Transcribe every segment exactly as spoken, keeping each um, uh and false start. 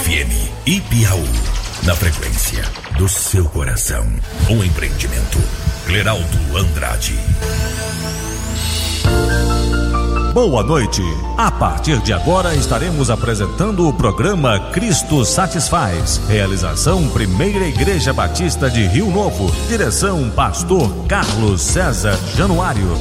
F M Ipiaú, na frequência do seu coração. Um empreendimento Cleraldo Andrade. Boa noite. A partir de agora estaremos apresentando o programa Cristo Satisfaz. Realização Primeira Igreja Batista de Rio Novo. Direção Pastor Carlos César Januário.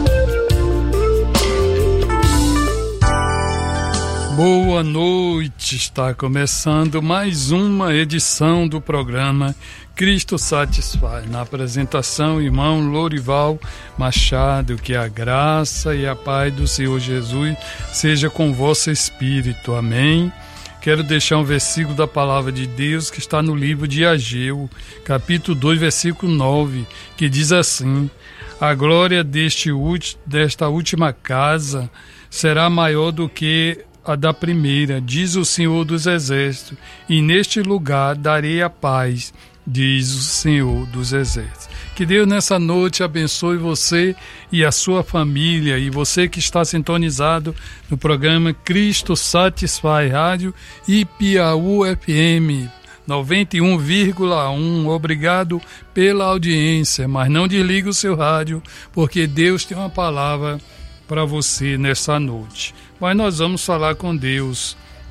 Boa noite, está começando mais uma edição do programa Cristo Satisfaz. Na apresentação, irmão Lorival Machado, que a graça e a paz do Senhor Jesus seja com vosso espírito. Amém. Quero deixar um versículo da palavra de Deus que está no livro de Ageu, capítulo dois, versículo nove, que diz assim: a glória deste, desta última casa será maior do que a da primeira, diz o Senhor dos Exércitos, e neste lugar darei a paz, diz o Senhor dos Exércitos. Que Deus nessa noite abençoe você e a sua família, e você que está sintonizado no programa Cristo Satisfaz Rádio Ipiaú F M noventa e um vírgula um. Obrigado pela audiência, mas não desligue o seu rádio, porque Deus tem uma palavra para você nessa noite. Mas nós vamos falar com Deus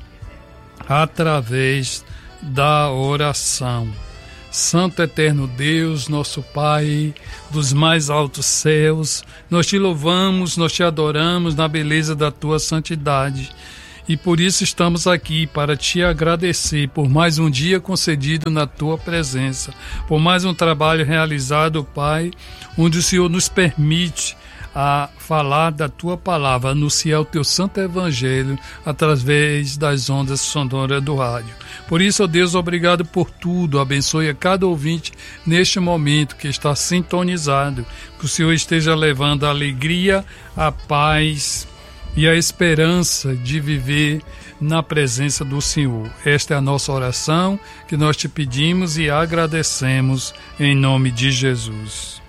através da oração. Santo eterno Deus, nosso Pai dos mais altos céus, nós te louvamos, nós te adoramos na beleza da tua santidade. E por isso estamos aqui para te agradecer por mais um dia concedido na tua presença, por mais um trabalho realizado, Pai, onde o Senhor nos permite a falar da tua palavra, anunciar o teu santo evangelho através das ondas sonoras do rádio. Por isso, ó Deus, obrigado por tudo. Abençoe a cada ouvinte neste momento que está sintonizado, que o Senhor esteja levando a alegria, a paz e a esperança de viver na presença do Senhor. Esta é a nossa oração que nós te pedimos e agradecemos em nome de Jesus.